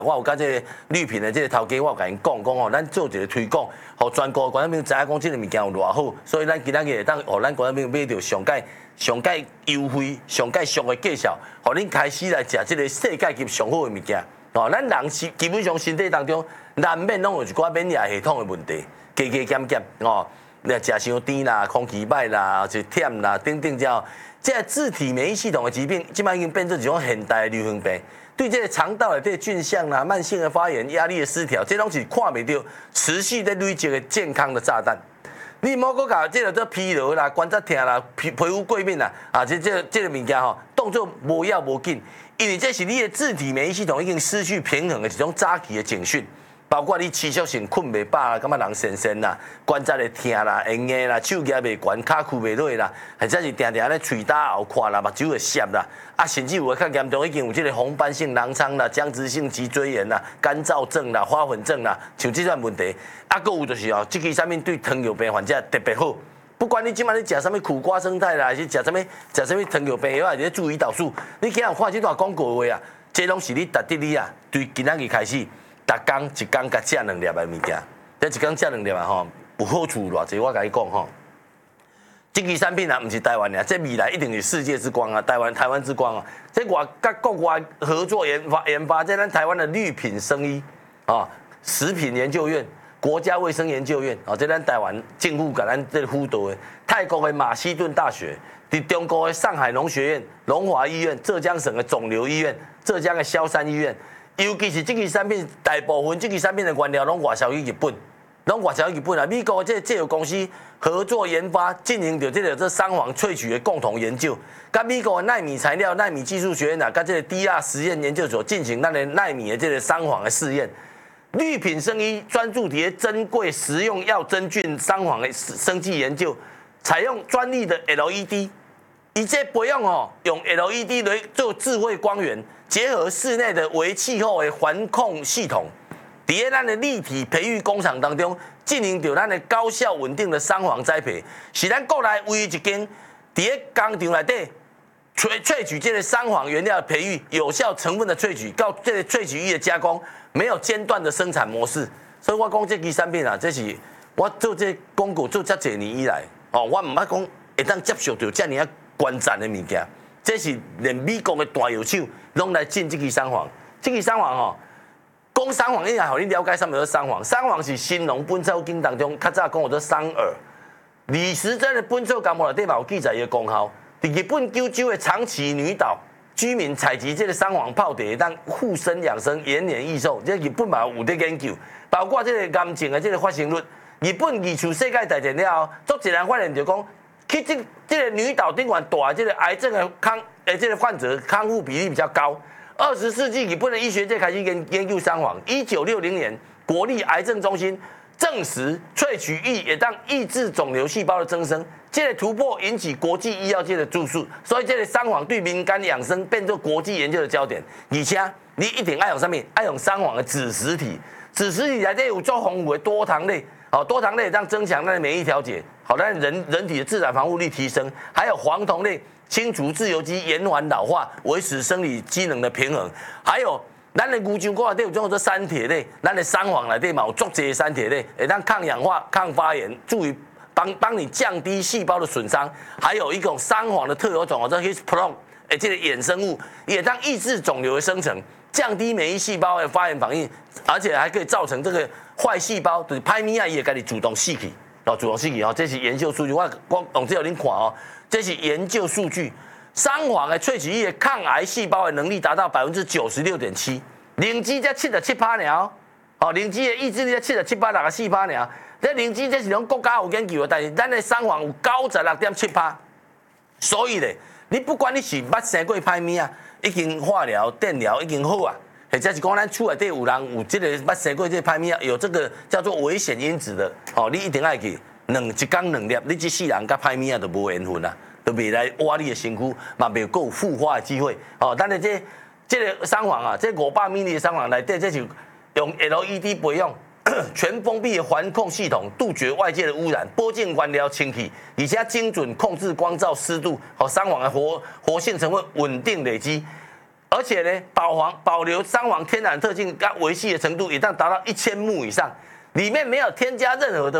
我有甲这个绿屏的这个头家，我有甲因讲吼，咱做一个推广，互全国观众朋友知影讲这个物件有偌好，所以咱今仔日会当互咱观众朋友买到上界优惠、上界俗的介绍，互恁开始来食这个世界级上好的物件。哦，咱人基本上身体当中难免拢有一寡免疫系统的问题，加减减哦，你食伤甜啦、空气歹啦、就忝啦，等等之后，这自体免疫系统的疾病，即摆已经变做一种现代的流行病。对这个肠道的这个菌相啦、慢性的发炎、压力的失调，这拢是看袂到持续在累积的健康的炸弹。你莫搁甲这个做疲劳啦、关节痛啦、皮肤过敏啦，啊，这个物件吼，当作无要无紧，因为这是你的自体免疫系统已经失去平衡的一种早期的警讯。包括你持续性困袂饱啦，感觉人神神啦，关节会痛啦、会硬啦，手举袂悬，骹屈袂落啦，或者是定定咧喙焦后看啦，目睭会涩啦，啊，甚至有的较严重已经有这个红斑性狼疮啦、僵直性脊椎炎啦、干燥症啦、花粉症啦，像这种问题，啊，搁有就是哦，这个上面对糖尿病患者特别好。不管你今晚你食什么苦瓜生态啦，还是食什么糖尿病药，还是注胰岛素，你今日看这段广告话啊，这拢是你值得你啊，对今仔日开始。逐工一工甲食2粒的物件，这一工食2粒啊吼，有好处偌济，我甲你讲吼。这支产品啊，毋是台湾的，这未来一定是世界之光啊，台湾之光啊。这甲国外合作研发，这咱台湾的绿品生医啊，食品研究院、国家卫生研究院啊，这咱台湾政府甲咱这辅导的。泰国的马其顿大学，伫中国的上海农学院、龙华医院、浙江省的肿瘤医院、浙江的萧山医院。尤其是这支产品，大部分这支产品的原料拢外销去日本，啊！美国这制药公司合作研发，进行着这三黄萃取的共同研究，甲美国的奈米材料、奈米技术学院啊，甲这个 DR 实验研究所进行咱的奈米的这个三黄的试验。绿品生医专注伫珍贵食用药真菌三黄的生技研究，采用专利的 LED。以这不用用 LED 来做智慧光源，结合室内的微气候的环控系统，伫咱的立体培育工厂当中进行着咱的高效稳定的三黄栽培，是咱国内唯一一间伫工厂内底萃取这个三黄原料的培育、有效成分的萃取到这个萃取液的加工，没有间断的生产模式。所以我讲这支产品啊，这是我做这广告做遮侪年以来，我唔捌讲会当接受到遮尔啊。关键的物件，这是连美国的大药厂拢来进这支三黄。这支三黄吼，讲三黄，应该互你了解什么叫三黄。三黄是《新农本草经》当中较早讲做桑耳。李时珍的《本草纲目》内底嘛有记载伊的功效。伫日本九州的长崎女岛居民采集这个三黄泡茶，当护身养生、延年益寿。这日本嘛有在研究，包括这个癌症的这个发生率。日本二次世界大战了后，足一人发现就讲。去这个女岛顶管大这个癌症的这个患者康复比例比较高。20世纪日本的医学界开始研究三黄。1960年，国立癌症中心证实萃取液也当抑制肿瘤细胞的增生。这个突破引起国际医药界的注视，所以这个三黄对民间养生变成国际研究的焦点。而且你一定爱用什么？爱用三黄的子实体。子实体内底有足丰富的多糖类。多糖类让增强它的免疫调节，好让人体的自然防护力提升，还有黄酮类清除自由基，延缓老化，维持生理机能的平衡，还有咱的牛樟果内底有种叫做三铁类，咱的三黄内底嘛有足济三铁类，会当抗氧化、抗发炎，助于帮你降低细胞的损伤，还有一种三黄的特有种叫 Hispron， 这个衍生物也当抑制肿瘤的生成。降低免疫细胞的发炎反应，而且还可以造成这个坏细胞就是拍米啊，也给你主动死去，主动死去这是研究数据。我用这给恁看这是研究数据。三黄的萃取液的抗癌细胞的能力达到96.7%，灵芝才77%呢灵芝的抑制力才77%，64%呢。这灵芝这是种国家有研究的，但是咱的三黄有96.7%，所以咧，你不管你是捌生过拍米啊。已经化疗、电疗已经好啊，或者是讲咱厝内底有人有这个捌生过这个歹物啊，有这个叫做危险因子的，你一定要去一工2粒，你这世人甲歹物啊都无缘分啊，都袂来挖你的身躯，嘛袂有复发的机会。但是这个三黄啊，这500ml的三黄内底，这是用 LED 培养。全封闭的环控系统，杜绝外界的污染，保证原料清气，而且精准控制光照、湿度，三黄的活性成分稳定累积。 而且呢，保留三黄天然特性跟维系的程度也达到1000目以上，里面没有添加任何的